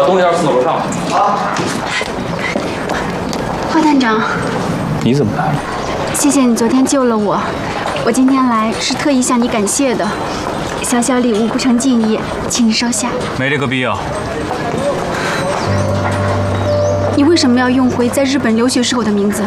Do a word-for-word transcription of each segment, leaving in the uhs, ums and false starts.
把东西要送到楼上。 好。 华探长， 你怎么来了？ 谢谢你昨天救了我，我今天来是特意向你感谢的。小小礼物不成敬意，请你收下。 没这个必要。 你为什么要用回在日本留学时候的名字？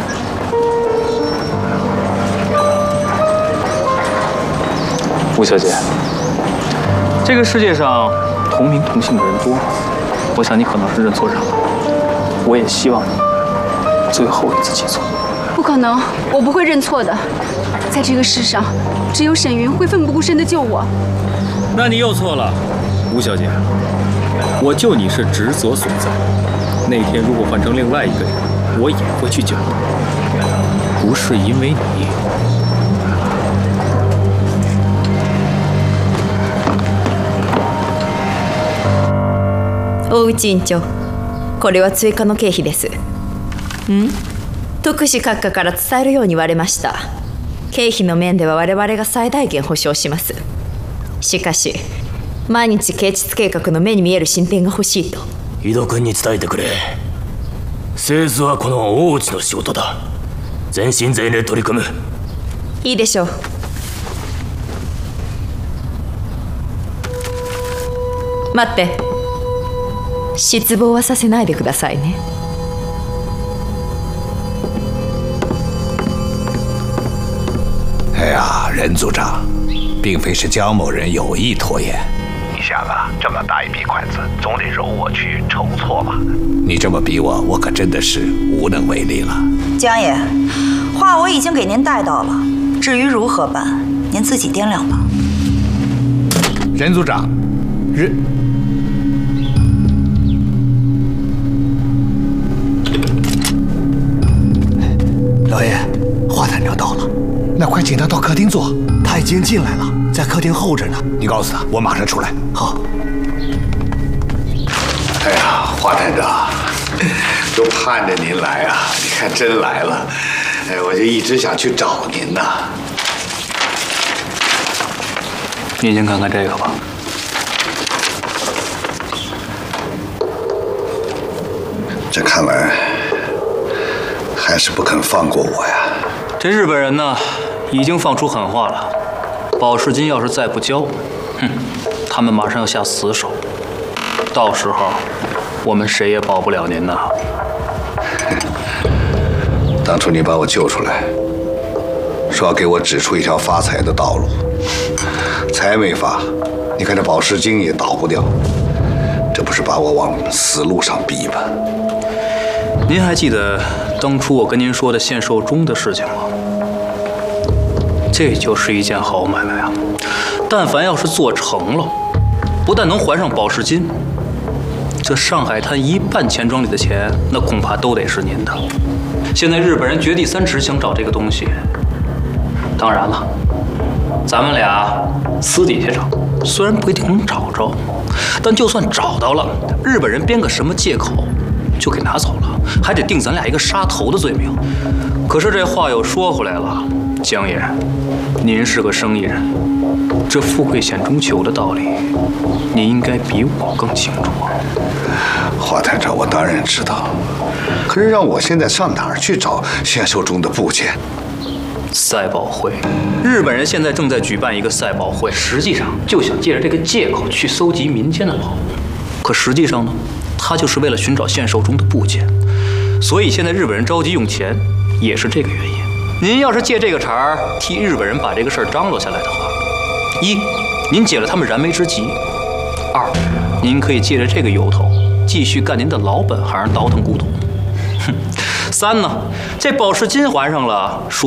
吴小姐，这个世界上同名同姓的人多，我想你可能是认错人了。我也希望你最后一次记错。 不可能，我不会认错的。在这个世上，只有沈云会奋不顾身的救我。 那你又错了，吴小姐，我救你是职责所在。那天如果换成另外一个人，我也会去救你，不是因为你。 大内院長、これは追加の経費です。ん？特使閣下から伝えるように言われました。経費の面では我々が最大限保証します。しかし毎日啓蟄計画の目に見える進展が欲しいと。 井戸君に伝えてくれ。製図はこの大内の仕事だ。全身全霊取り組む。 いいでしょう。待って、失望はさせないでくださいね。 哎呀，任组长，并非是江某人有意拖延。 你想啊，这么大一笔款子，总得由我去筹措吧？ 你这么逼我，我可真的是无能为力了。 江爷，话我已经给您带到了，至于如何办，您自己掂量吧。 任组长，任。老爷，华探长到了，那快请他到客厅坐。他已经进来了，在客厅候着呢。你告诉他，我马上出来。好。哎呀，华探长，都盼着您来啊！你看，真来了。哎，我就一直想去找您呢。 你先看看这个吧。 这看来还是不肯放过我呀。 这日本人呢，已经放出狠话了。保释金要是再不交，哼，他们马上要下死手。到时候，我们谁也保不了您呐。 当初你把我救出来，说要给我指出一条发财的道路，财没发，你看这保释金也倒不掉，这不是把我往死路上逼吗？ 您还记得当初我跟您说的限寿终的事情吗？这就是一件好买卖啊！但凡要是做成了，不但能还上保释金，这上海滩一半钱庄里的钱，那恐怕都得是您的。现在日本人掘地三尺想找这个东西，当然了，咱们俩私底下找，虽然不一定能找着，但就算找到了，日本人编个什么借口就给拿走了，还得定咱俩一个杀头的罪名。可是这话又说回来了，江爷，您是个生意人，这富贵险中求的道理，你应该比我更清楚啊。 华探长，我当然知道，可是让我现在上哪儿去找限寿中的部件？ 赛宝会，日本人现在正在举办一个赛宝会，实际上就想借着这个借口去搜集民间的宝物，可实际上呢，他就是为了寻找限寿中的部件。所以现在日本人着急用钱，也是这个原因。您要是借这个茬儿替日本人把这个事儿张罗下来的话，一，您解了他们燃眉之急；二，您可以借着这个由头继续干您的老本行，倒腾古董。哼，三呢，这保释金还上了，说